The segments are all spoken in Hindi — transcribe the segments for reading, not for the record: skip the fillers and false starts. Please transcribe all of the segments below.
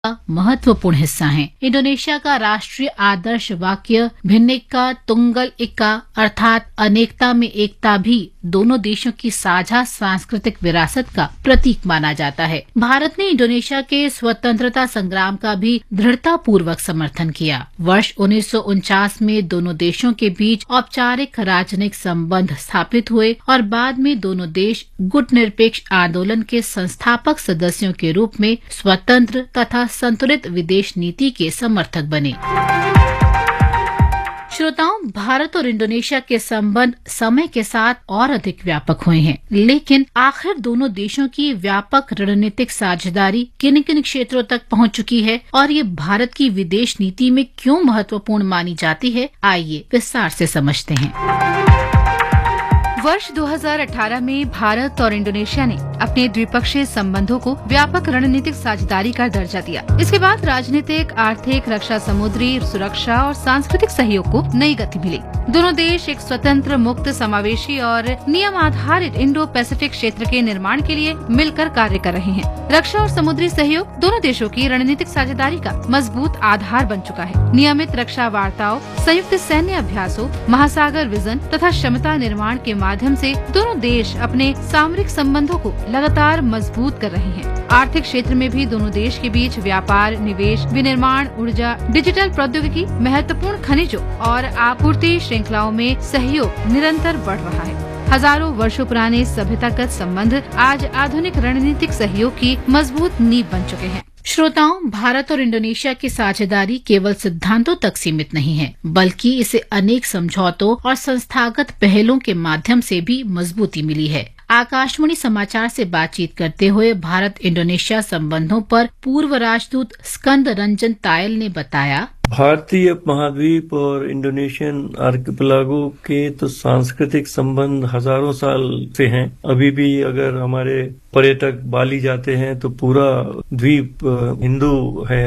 महत्वपूर्ण हिस्सा हैं। इंडोनेशिया का राष्ट्रीय आदर्श वाक्य भिन्नका तुंगल इक्का अर्थात अनेकता में एकता भी दोनों देशों की साझा सांस्कृतिक विरासत का प्रतीक माना जाता है। भारत ने इंडोनेशिया के स्वतंत्रता संग्राम का भी दृढ़ता पूर्वक समर्थन किया। वर्ष 1949 में दोनों देशों के बीच औपचारिक राजनयिक संबंध स्थापित हुए और बाद में दोनों देश गुटनिरपेक्ष आंदोलन के संस्थापक सदस्यों के रूप में स्वतंत्र तथा संतुलित विदेश नीति के समर्थक बने। श्रोताओं, भारत और इंडोनेशिया के संबंध समय के साथ और अधिक व्यापक हुए हैं, लेकिन आखिर दोनों देशों की व्यापक रणनीतिक साझेदारी किन किन क्षेत्रों तक पहुंच चुकी है और ये भारत की विदेश नीति में क्यों महत्वपूर्ण मानी जाती है, आइए विस्तार से समझते हैं। वर्ष 2018 में भारत और इंडोनेशिया ने अपने द्विपक्षीय संबंधों को व्यापक रणनीतिक साझेदारी का दर्जा दिया। इसके बाद राजनीतिक, आर्थिक, रक्षा, समुद्री सुरक्षा और सांस्कृतिक सहयोग को नई गति मिली। दोनों देश एक स्वतंत्र, मुक्त, समावेशी और नियम आधारित इंडो पैसिफिक क्षेत्र के निर्माण के लिए मिलकर कार्य कर रहे हैं। रक्षा और समुद्री सहयोग दोनों देशों की रणनीतिक साझेदारी का मजबूत आधार बन चुका है। नियमित रक्षा वार्ताओं, संयुक्त सैन्य अभ्यासों, महासागर विजन तथा क्षमता निर्माण के माध्यम से दोनों देश अपने सामरिक संबंधों को लगातार मजबूत कर रहे हैं। आर्थिक क्षेत्र में भी दोनों देश के बीच व्यापार, निवेश, विनिर्माण, ऊर्जा, डिजिटल प्रौद्योगिकी, महत्वपूर्ण खनिजों और आपूर्ति श्रृंखलाओं में सहयोग निरंतर बढ़ रहा है। हजारों वर्षों पुराने सभ्यतागत संबंध आज आधुनिक रणनीतिक सहयोग की मजबूत नींव बन चुके हैं। श्रोताओं, भारत और इंडोनेशिया की साझेदारी केवल सिद्धांतों तक सीमित नहीं है, बल्कि इसे अनेक समझौतों और संस्थागत पहलों के माध्यम से भी मजबूती मिली है। आकाशवाणी समाचार से बातचीत करते हुए भारत इंडोनेशिया संबंधों पर पूर्व राजदूत स्कंद रंजन तायल ने बताया, भारतीय महाद्वीप और इंडोनेशियन आर्किपेलागो के तो सांस्कृतिक संबंध हजारों साल से हैं। अभी भी अगर हमारे पर्यटक बाली जाते हैं तो पूरा द्वीप हिंदू है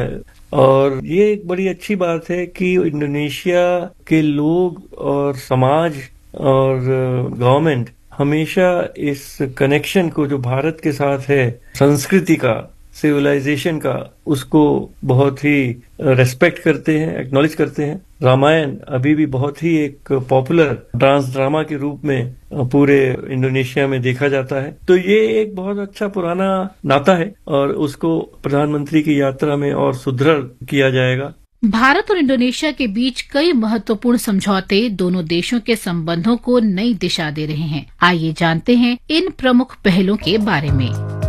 और ये एक बड़ी अच्छी बात है कि इंडोनेशिया के लोग और समाज और गवर्नमेंट हमेशा इस कनेक्शन को जो भारत के साथ है, संस्कृति का, सिविलाइजेशन का, उसको बहुत ही रेस्पेक्ट करते हैं, एक्नॉलेज करते हैं। रामायण अभी भी बहुत ही एक पॉपुलर डांस ड्रामा के रूप में पूरे इंडोनेशिया में देखा जाता है। तो ये एक बहुत अच्छा पुराना नाता है और उसको प्रधानमंत्री की यात्रा में और सुदृढ़ किया जाएगा। भारत और इंडोनेशिया के बीच कई महत्वपूर्ण समझौते दोनों देशों के संबंधों को नई दिशा दे रहे हैं। आइए जानते हैं इन प्रमुख पहलों के बारे में।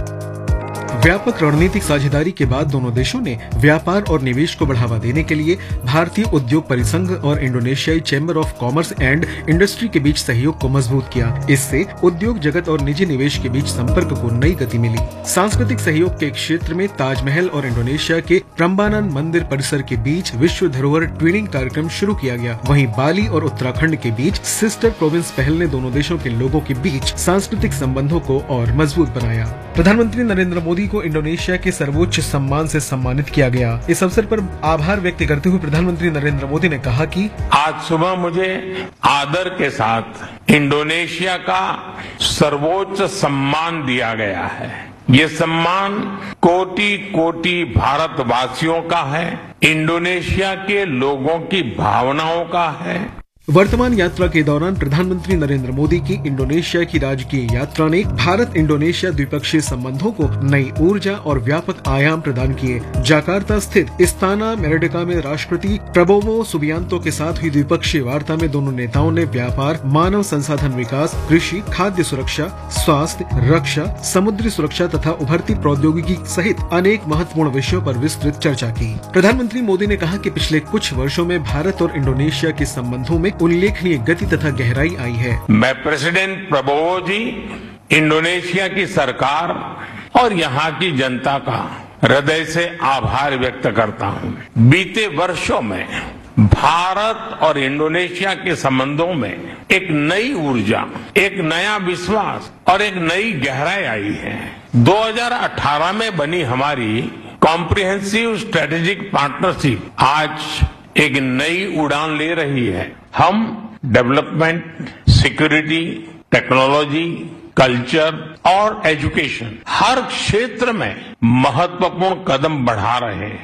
व्यापक रणनीतिक साझेदारी के बाद दोनों देशों ने व्यापार और निवेश को बढ़ावा देने के लिए भारतीय उद्योग परिसंघ और इंडोनेशियाई chamber of commerce and industry के बीच सहयोग को मजबूत किया। इससे उद्योग जगत और निजी निवेश के बीच संपर्क को नई गति मिली। सांस्कृतिक सहयोग के क्षेत्र में ताजमहल और इंडोनेशिया के प्रम्बानन मंदिर परिसर के बीच विश्व धरोहर ट्विनिंग कार्यक्रम शुरू किया गया। वहीं बाली और उत्तराखंड के बीच सिस्टर प्रोविंस पहल ने दोनों देशों के लोगों के बीच सांस्कृतिक संबंधों को और मजबूत बनाया। प्रधानमंत्री नरेंद्र मोदी को इंडोनेशिया के सर्वोच्च सम्मान से सम्मानित किया गया। इस अवसर पर आभार व्यक्त करते हुए प्रधानमंत्री नरेंद्र मोदी ने कहा कि आज सुबह मुझे आदर के साथ इंडोनेशिया का सर्वोच्च सम्मान दिया गया है। ये सम्मान कोटि कोटि भारतवासियों का है, इंडोनेशिया के लोगों की भावनाओं का है। वर्तमान यात्रा के दौरान प्रधानमंत्री नरेंद्र मोदी की इंडोनेशिया की राजकीय यात्रा ने भारत इंडोनेशिया द्विपक्षीय संबंधों को नई ऊर्जा और व्यापक आयाम प्रदान किए। जाकार्ता स्थित इस्ताना मेरडेका में राष्ट्रपति प्रबोवो सुबियांतो के साथ हुई द्विपक्षीय वार्ता में दोनों नेताओं ने व्यापार, मानव संसाधन विकास, कृषि, खाद्य सुरक्षा, स्वास्थ्य, रक्षा, समुद्री सुरक्षा तथा उभरती प्रौद्योगिकी सहित अनेक महत्वपूर्ण विषयों पर विस्तृत चर्चा की। प्रधानमंत्री मोदी ने कहा कि पिछले कुछ वर्षों में भारत और इंडोनेशिया के संबंधों में उल्लेखनीय गति तथा गहराई आई है। मैं प्रेसिडेंट प्रबोवो जी, इंडोनेशिया की सरकार और यहाँ की जनता का हृदय से आभार व्यक्त करता हूँ। बीते वर्षों में भारत और इंडोनेशिया के संबंधों में एक नई ऊर्जा, एक नया विश्वास और एक नई गहराई आई है। 2018 में बनी हमारी कॉम्प्रिहेंसिव स्ट्रेटेजिक पार्टनरशिप आज एक नई उड़ान ले रही है। हम डेवलपमेंट, सिक्योरिटी, टेक्नोलॉजी, कल्चर और एजुकेशन हर क्षेत्र में महत्वपूर्ण कदम बढ़ा रहे हैं।